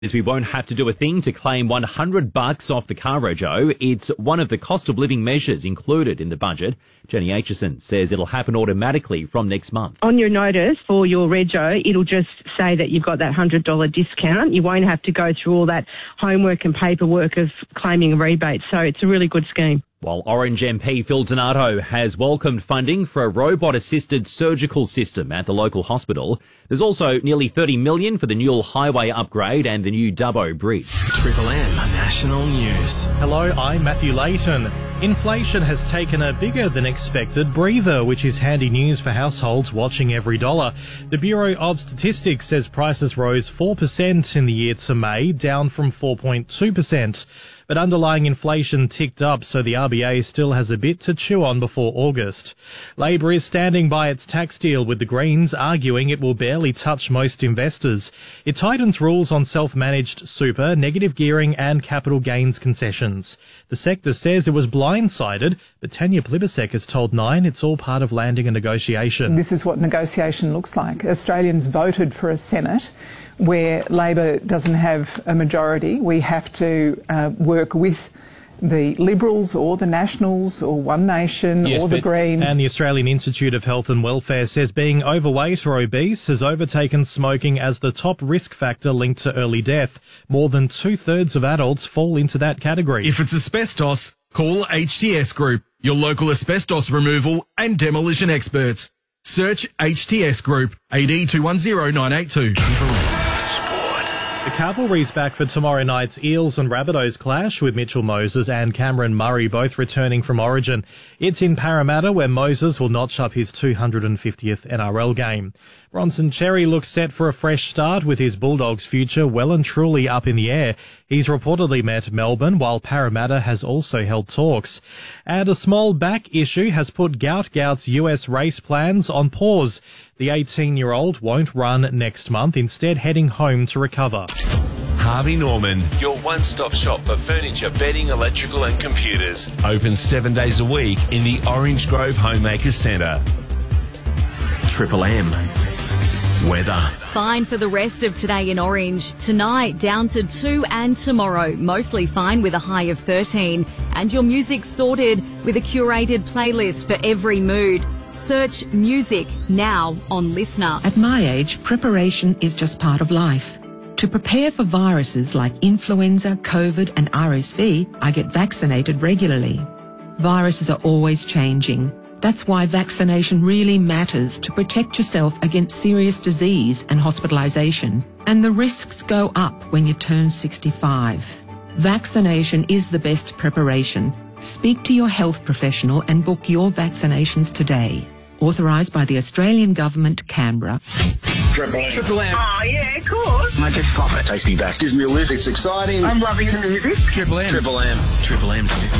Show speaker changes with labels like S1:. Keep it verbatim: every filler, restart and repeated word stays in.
S1: As we won't have to do a thing to claim one hundred bucks off the car rego. It's one of the cost of living measures included in the budget. Jenny Aitchison says it'll happen automatically from next month.
S2: On your notice for your rego, it'll just say that you've got that one hundred dollars discount. You won't have to go through all that homework and paperwork of claiming a rebate. So it's a really good scheme.
S1: While Orange M P Phil Donato has welcomed funding for a robot-assisted surgical system at the local hospital, there's also nearly thirty million dollars for the Newell Highway upgrade and the new Dubbo Bridge.
S3: Triple M National News.
S4: Hello, I'm Matthew Layton. Inflation has taken a bigger than expected breather, which is handy news for households watching every dollar. The Bureau of Statistics says prices rose four percent in the year to May, down from four point two percent. But underlying inflation ticked up, so the R B A still has a bit to chew on before August. Labor is standing by its tax deal, with the Greens arguing it will barely touch most investors. It tightens rules on self-managed super, negative gearing and capital gains concessions. The sector says it was blindsided, but Tanya Plibersek has told Nine it's all part of landing a negotiation.
S5: This is what negotiation looks like. Australians voted for a Senate where Labor doesn't have a majority. We have to uh, work with the Liberals or the Nationals or One Nation
S4: yes,
S5: or the Greens.
S4: And the Australian Institute of Health and Welfare says being overweight or obese has overtaken smoking as the top risk factor linked to early death. More than two-thirds of adults fall into that category.
S6: If it's asbestos, call H T S Group, your local asbestos removal and demolition experts. Search H T S Group, A D two one zero nine eight two.
S4: The Cavalry's back for tomorrow night's Eels and Rabbitohs clash, with Mitchell Moses and Cameron Murray both returning from Origin. It's in Parramatta, where Moses will notch up his two hundred fiftieth N R L game. Bronson Xerri looks set for a fresh start, with his Bulldogs' future well and truly up in the air. He's reportedly met Melbourne, while Parramatta has also held talks. And a small back issue has put Gout Gout's U S race plans on pause. The eighteen-year-old won't run next month, instead heading home to recover.
S3: Harvey Norman, your one-stop shop for furniture, bedding, electrical and computers. Open seven days a week in the Orange Grove Homemakers Centre. Triple M. Weather.
S7: Fine for the rest of today in Orange. Tonight down to two, and tomorrow mostly fine with a high of thirteen. And your music sorted with a curated playlist for every mood. Search music now on Listener.
S8: At my age, preparation is just part of life. To prepare for viruses like influenza, COVID and R S V, I get vaccinated regularly. Viruses are always changing. That's why vaccination really matters, to protect yourself against serious disease and hospitalisation. And the risks go up when you turn sixty-five. Vaccination is the best preparation. Speak to your health professional and book your vaccinations today. Authorised by the Australian Government, Canberra.
S9: Triple M.
S10: Triple M.
S2: Oh, yeah, of course.
S10: I just love it.
S9: Takes me back. Gives me a lift. It's exciting.
S10: I'm loving the music.
S3: Triple M.
S9: Triple M.
S3: Triple M's fifty.